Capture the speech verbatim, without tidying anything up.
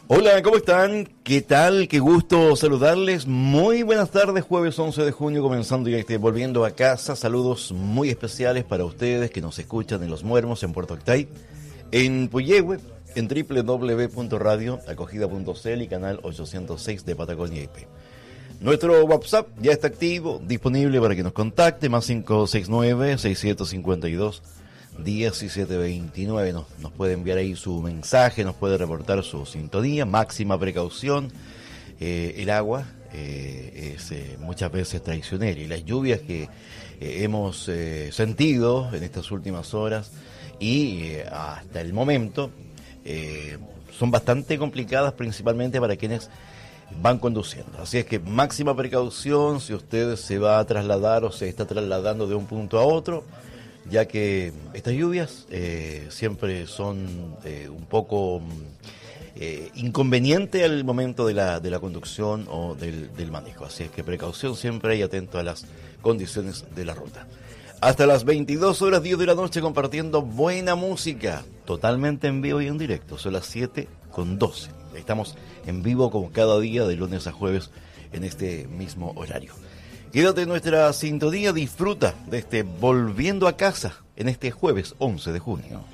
Hola, ¿cómo están? ¿Qué tal? Qué gusto saludarles. Muy buenas tardes, jueves once de junio, comenzando ya este Volviendo a Casa. Saludos muy especiales para ustedes que nos escuchan en Los Muermos, en Puerto Octay, en Puyehue, en doble u doble u doble u punto radio acogida punto c l y canal ochocientos seis de Patagonia I P. Nuestro WhatsApp ya está activo, disponible para que nos contacte, más cinco seis nueve, seis siete cinco dos, diecisiete veintinueve. Nos, nos puede enviar ahí su mensaje, nos puede reportar su sintonía, máxima precaución. Eh, el agua eh, es eh, muchas veces traicionera y las lluvias que eh, hemos eh, sentido en estas últimas horas y eh, hasta el momento eh, son bastante complicadas, principalmente para quienes van conduciendo. Así es que máxima precaución si usted se va a trasladar o se está trasladando de un punto a otro, ya que estas lluvias eh, siempre son eh, un poco eh, inconvenientes al momento de la, de la conducción o del, del manejo. Así es que precaución siempre y atento a las condiciones de la ruta. Hasta las veintidós horas diez de la noche compartiendo buena música, totalmente en vivo y en directo. Son las siete con doce. Estamos en vivo como cada día de lunes a jueves en este mismo horario. Quédate en nuestra sintonía, disfruta de este Volviendo a Casa en este jueves once de junio.